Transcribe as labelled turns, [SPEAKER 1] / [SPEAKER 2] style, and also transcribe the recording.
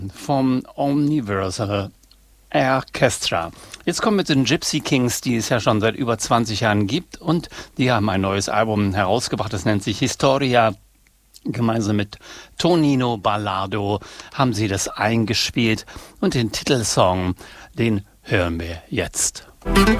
[SPEAKER 1] vom Omniversal Orchestra. Jetzt kommen wir zu den Gypsy Kings, die es ja schon seit über 20 Jahren gibt, und die haben ein neues Album herausgebracht, das nennt sich Historia. Gemeinsam mit Tonino Ballardo haben sie das eingespielt und den Titelsong, den hören wir jetzt.